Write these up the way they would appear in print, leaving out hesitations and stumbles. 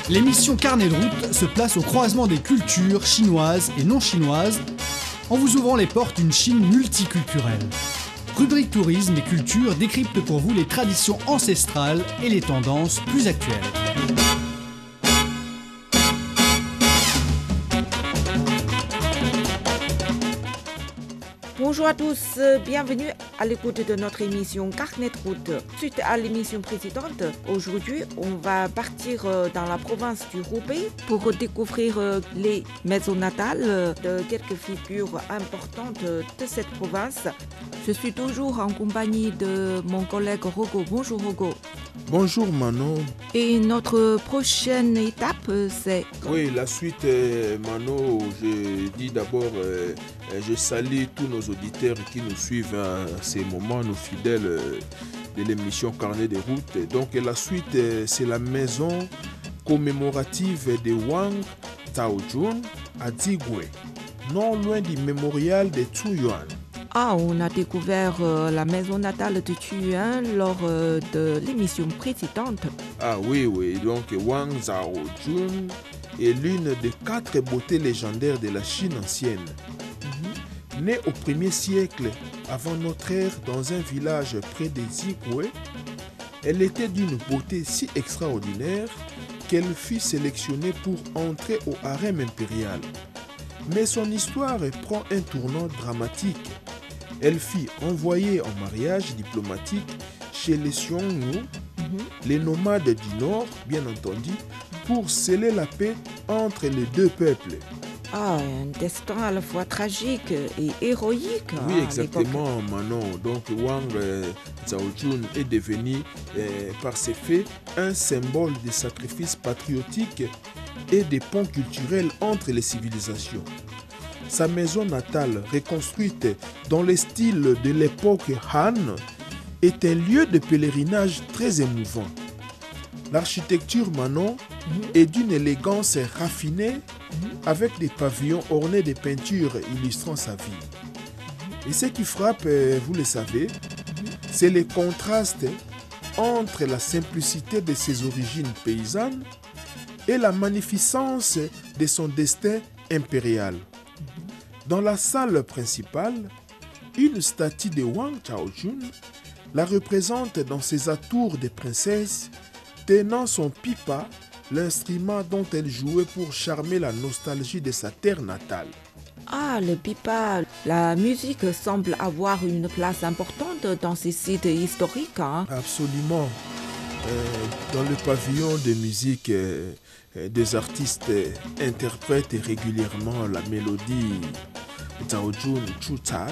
L'émission Carnet de route se place au croisement des cultures chinoises et non chinoises en vous ouvrant les portes d'une Chine multiculturelle. Rubrique tourisme et culture décrypte pour vous les traditions ancestrales et les tendances plus actuelles. Bonjour à tous, bienvenue à l'écoute de notre émission Carnet de route. Suite à l'émission précédente, aujourd'hui on va partir dans la province du Roubaix pour découvrir les maisons natales de quelques figures importantes de cette province. Je suis toujours en compagnie de mon collègue Rogo. Bonjour Rogo. Bonjour Manon. Et notre prochaine étape, c'est... Oui, la suite, Manon, je dis d'abord, je salue tous nos auditeurs qui nous suivent à ces moments, nos fidèles de l'émission Carnet de route. Donc la suite, c'est la maison commémorative de Wang Zhaojun à Zigwe, non loin du mémorial de Zhuyuan. Ah, on a découvert la maison natale de Zhuyuan lors de l'émission précédente. Ah oui, donc Wang Zhaojun est l'une des 4 beautés légendaires de la Chine ancienne. Née au 1er siècle avant notre ère dans un village près de Zigwe, elle était d'une beauté si extraordinaire qu'elle fut sélectionnée pour entrer au harem impérial. Mais son histoire prend un tournant dramatique. Elle fut envoyée en mariage diplomatique chez les Xiongnu, les nomades du Nord, bien entendu, pour sceller la paix entre les deux peuples. Ah, un destin à la fois tragique et héroïque. Oui, exactement, Manon. Donc, Wang Zhaojun est devenu, par ses faits, un symbole de sacrifice patriotique et des ponts culturels entre les civilisations. Sa maison natale, reconstruite dans le style de l'époque Han, est un lieu de pèlerinage très émouvant. L'architecture Manon est d'une élégance raffinée avec des pavillons ornés de peintures illustrant sa vie. Et ce qui frappe, vous le savez, c'est le contraste entre la simplicité de ses origines paysannes et la magnificence de son destin impérial. Dans la salle principale, une statue de Wang Zhaojun la représente dans ses atours de princesse, tenant son pipa, l'instrument dont elle jouait pour charmer la nostalgie de sa terre natale. Ah, le pipa, la musique semble avoir une place importante dans ces sites historiques. Absolument. Dans le pavillon de musique, des artistes interprètent régulièrement la mélodie Zhaojun Chu Cai.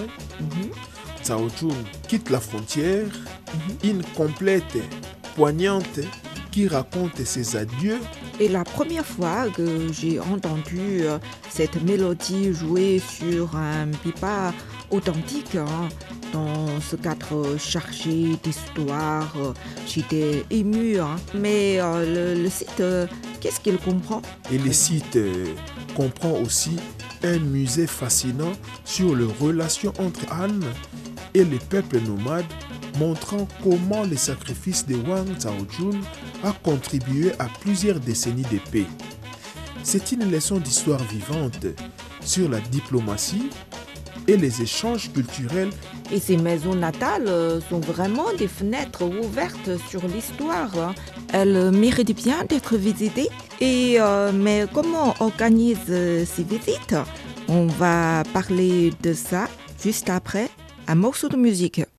Zhaojun quitte la frontière, une complète poignante qui raconte ses adieux. Et la première fois que j'ai entendu cette mélodie jouer sur un pipa authentique, dans ce cadre chargé d'histoire, j'étais émue. Mais le site, qu'est-ce qu'il comprend? Et le site comprend aussi un musée fascinant sur les relations entre Han et les peuples nomades, montrant comment le sacrifice de Wang Zhaojun a contribué à plusieurs décennies de paix. C'est une leçon d'histoire vivante sur la diplomatie et les échanges culturels. Et ces maisons natales sont vraiment des fenêtres ouvertes sur l'histoire. Elles méritent bien d'être visitées. Mais comment on organise ces visites? On va parler de ça juste après un morceau de musique.